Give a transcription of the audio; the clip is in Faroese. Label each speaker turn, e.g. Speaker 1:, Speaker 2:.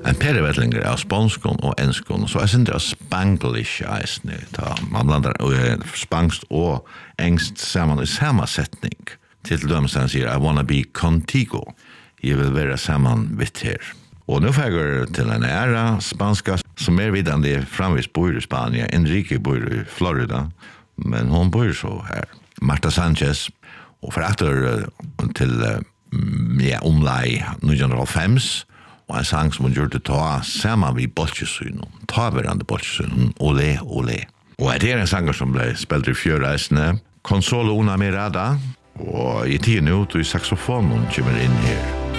Speaker 1: en perivettlinger av spanskon og enskon, så jeg synes det spanglish eisne, man blandar spanskt og engst saman i samma setning. Til dømes han sier, I wanna be contigo. Jeg vil være saman vitt her. Og nu fægur til en æra spanska, som vidande framvis bor i Spania. Enrique bor i Florida, men hon bor så her. Marta Sanchez, og for etter til omlai 1905, og en sang som hun gjorde ta saman vid bolsjesyn, ta hverandre bolsjesyn, ole, ole. Og det en sanger som ble spilt i fjøreisene, Consolo una mirada, og i tiden ut i saxofonen kommer inn her.